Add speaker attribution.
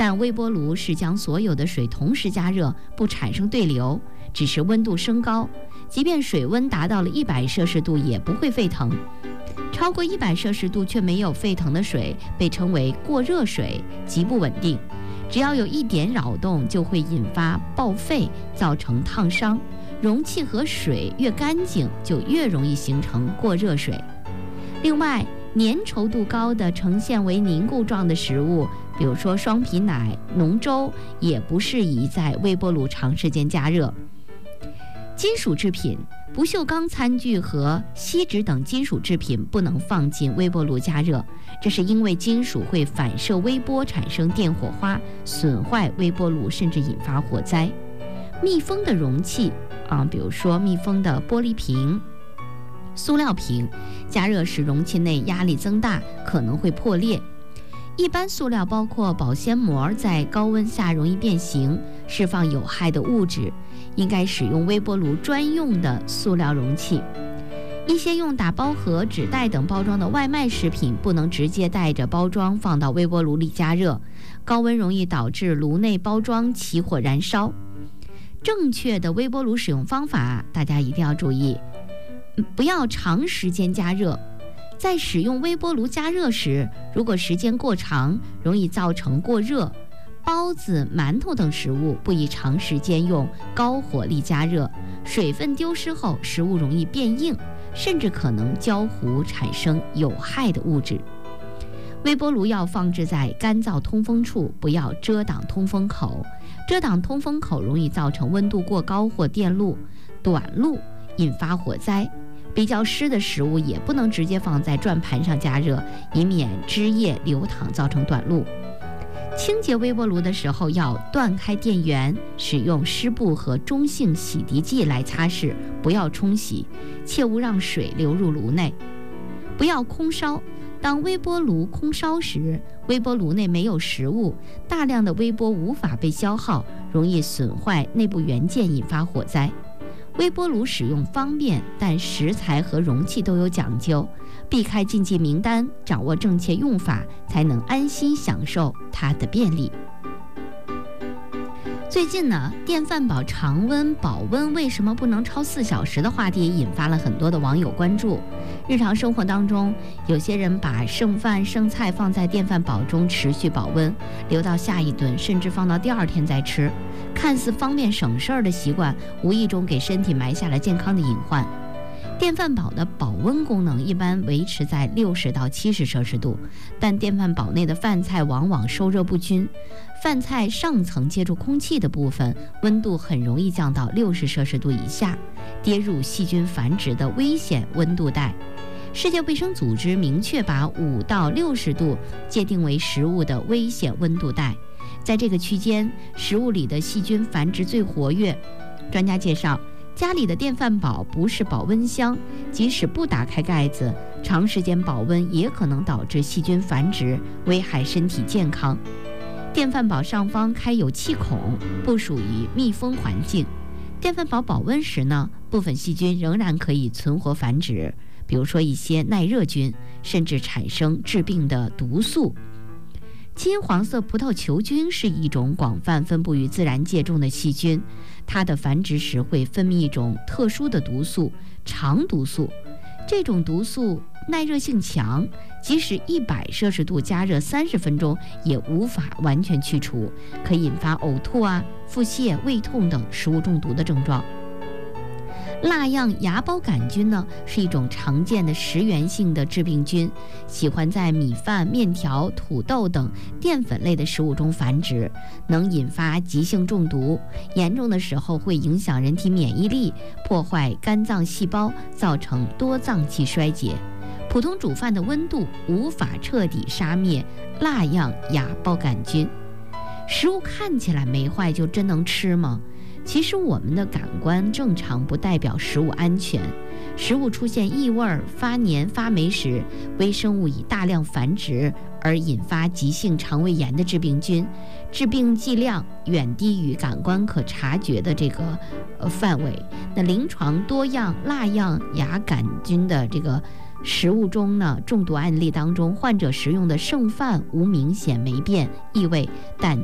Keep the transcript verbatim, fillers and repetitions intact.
Speaker 1: 但微波炉是将所有的水同时加热，不产生对流，只是温度升高，即便水温达到了一百摄氏度也不会沸腾。超过一百摄氏度却没有沸腾的水被称为过热水，极不稳定，只要有一点扰动就会引发报废，造成烫伤。容器和水越干净就越容易形成过热水。另外，粘稠度高的呈现为凝固状的食物，比如说双皮奶、浓粥，也不适宜在微波炉长时间加热。金属制品、不锈钢餐具和锡纸等金属制品不能放进微波炉加热，这是因为金属会反射微波产生电火花，损坏微波炉，甚至引发火灾。密封的容器啊，比如说密封的玻璃瓶、塑料瓶，加热时容器内压力增大，可能会破裂。一般塑料包括保鲜膜，在高温下容易变形，释放有害的物质，应该使用微波炉专用的塑料容器。一些用打包盒、纸袋等包装的外卖食品，不能直接带着包装放到微波炉里加热，高温容易导致炉内包装起火燃烧。正确的微波炉使用方法，大家一定要注意，不要长时间加热。在使用微波炉加热时，如果时间过长，容易造成过热。包子、馒头等食物不宜长时间用高火力加热，水分丢失后，食物容易变硬，甚至可能焦糊，产生有害的物质。微波炉要放置在干燥通风处，不要遮挡通风口。遮挡通风口容易造成温度过高或电路短路，引发火灾。比较湿的食物也不能直接放在转盘上加热，以免汁液流淌造成短路。清洁微波炉的时候要断开电源，使用湿布和中性洗涤剂来擦拭，不要冲洗，切勿让水流入炉内。不要空烧，当微波炉空烧时，微波炉内没有食物，大量的微波无法被消耗，容易损坏内部元件，引发火灾。微波炉使用方便，但食材和容器都有讲究，避开禁忌名单，掌握正确用法，才能安心享受它的便利。最近呢，电饭煲常温保温为什么不能超四小时的话题引发了很多的网友关注。日常生活当中，有些人把剩饭剩菜放在电饭煲中持续保温，留到下一顿，甚至放到第二天再吃。看似方便省事儿的习惯，无意中给身体埋下了健康的隐患。电饭煲的保温功能一般维持在六十到七十摄氏度，但电饭煲内的饭菜往往受热不均，饭菜上层接触空气的部分温度很容易降到六十摄氏度以下，跌入细菌繁殖的危险温度带。世界卫生组织明确把五到六十度界定为食物的危险温度带，在这个区间，食物里的细菌繁殖最活跃。专家介绍，家里的电饭煲不是保温箱，即使不打开盖子，长时间保温也可能导致细菌繁殖，危害身体健康。电饭煲上方开有气孔，不属于密封环境。电饭煲保温时呢，部分细菌仍然可以存活繁殖，比如说一些耐热菌，甚至产生致病的毒素。金黄色葡萄球菌是一种广泛分布于自然界中的细菌，它的繁殖时会分泌一种特殊的毒素肠毒素，这种毒素耐热性强，即使一百摄氏度加热三十分钟也无法完全去除，可以引发呕吐啊、腹泻、胃痛等食物中毒的症状。蜡样芽孢杆菌呢，是一种常见的食源性的致病菌，喜欢在米饭、面条、土豆等淀粉类的食物中繁殖，能引发急性中毒，严重的时候会影响人体免疫力，破坏肝脏细胞，造成多脏器衰竭。普通煮饭的温度无法彻底杀灭蜡样芽孢杆菌。食物看起来没坏就真能吃吗？其实我们的感官正常不代表食物安全，食物出现异味、发黏、发霉时，微生物以大量繁殖而引发急性肠胃炎的致病菌，致病剂量远低于感官可察觉的这个呃范围。那临床多样蜡样芽杆菌的这个食物中呢，中毒案例当中，患者食用的剩饭无明显霉变异味，但